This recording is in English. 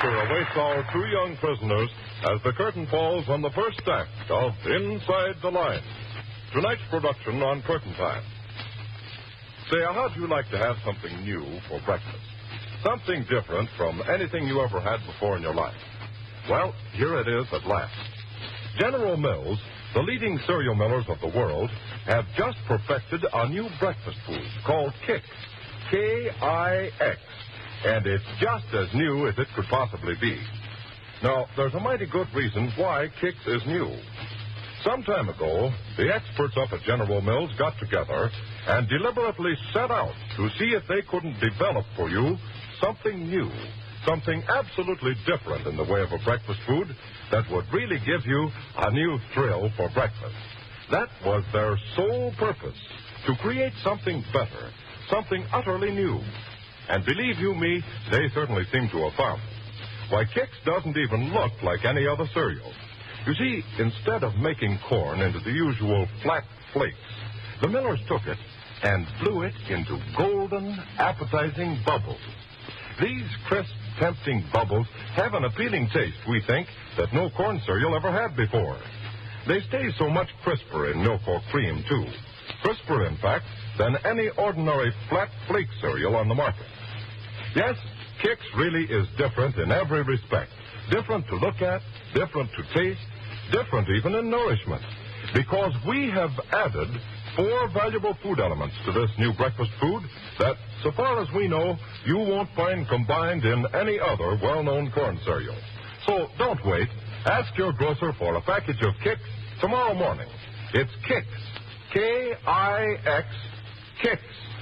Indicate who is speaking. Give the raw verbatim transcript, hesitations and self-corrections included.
Speaker 1: adventure awaits our two young prisoners as the curtain falls on the first act of Inside the Lines, tonight's production on Curtain Time. Say, how'd you like to have something new for breakfast? Something different from anything you ever had before in your life. Well, here it is at last. General Mills, the leading cereal millers of the world, have just perfected a new breakfast food called Kix, K I X, and it's just as new as it could possibly be. Now, there's a mighty good reason why Kix is new. Some time ago, the experts up at General Mills got together and deliberately set out to see if they couldn't develop for you something new, something absolutely different in the way of a breakfast food that would really give you a new thrill for breakfast. That was their sole purpose, to create something better, something utterly new. And believe you me, they certainly seem to have found it. Why, Kix doesn't even look like any other cereal. You see, instead of making corn into the usual flat flakes, the millers took it and blew it into golden, appetizing bubbles. These crisp, tempting bubbles have an appealing taste, we think, that no corn cereal ever had before. They stay so much crisper in milk or cream, too. Crisper, in fact, than any ordinary flat flake cereal on the market. Yes, Kix really is different in every respect. Different to look at, different to taste, different even in nourishment. Because we have added four valuable food elements to this new breakfast food that, so far as we know, you won't find combined in any other well-known corn cereal. So don't wait. Ask your grocer for a package of Kix tomorrow morning. It's Kix, K I X, Kix.